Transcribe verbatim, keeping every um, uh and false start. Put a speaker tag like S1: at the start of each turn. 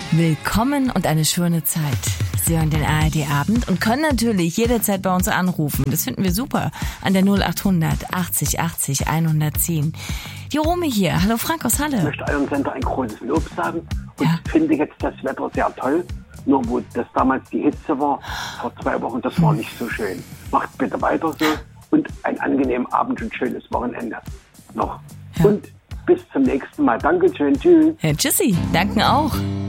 S1: Willkommen und eine schöne Zeit. Sie hören den A R D Abend und können natürlich jederzeit bei uns anrufen. Das finden wir super. An der null achthundert achtzig achtzig hundertzehn. Die Romy hier. Hallo Frank aus Halle.
S2: Ich möchte eurem Sender ein großes Lob sagen und
S1: Ja.
S2: finde jetzt das Wetter sehr toll. Nur wo das damals die Hitze war, vor zwei Wochen, das war nicht so schön. Macht bitte weiter so und einen angenehmen Abend und schönes Wochenende noch.
S1: Ja.
S2: Und bis zum nächsten Mal. Dankeschön. Tschüss.
S1: Ja, tschüssi. Danken auch.